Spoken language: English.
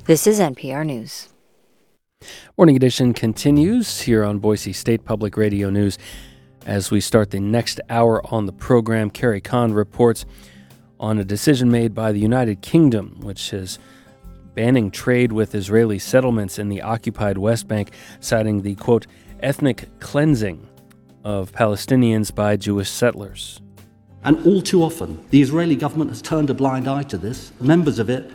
This is NPR News. Morning Edition continues here on Boise State Public Radio News. As we start the next hour on the program, Carrie Kahn reports on a decision made by the United Kingdom, which is banning trade with Israeli settlements in the occupied West Bank, citing the, quote, ethnic cleansing of Palestinians by Jewish settlers. And all too often, the Israeli government has turned a blind eye to this. Members of it